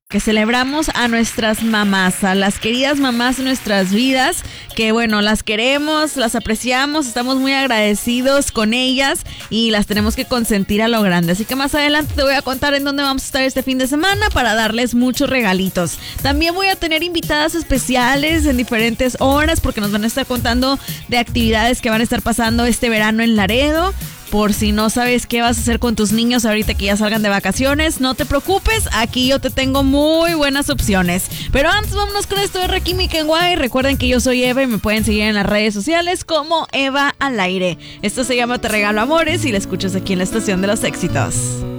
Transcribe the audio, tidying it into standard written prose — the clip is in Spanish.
que celebramos a nuestras mamás, a las queridas mamás de nuestras vidas, que bueno, las queremos, las apreciamos, estamos muy agradecidos con ellas y las tenemos que consentir a lo grande. Así que más adelante te voy a contar en dónde vamos a estar este fin de semana para darles muchos regalitos. También voy a tener invitadas especiales en diferentes horas porque nos van a estar contando de actividades que van a estar pasando este verano en Laredo. Por si no sabes qué vas a hacer con tus niños ahorita que ya salgan de vacaciones, no te preocupes, aquí yo te tengo muy buenas opciones. Pero antes vámonos con esto de Rakim Kenway. Recuerden que yo soy Eva y me pueden seguir en las redes sociales como Eva al aire. Esto se llama Te Regalo Amores y la escuchas aquí en la Estación de los Éxitos.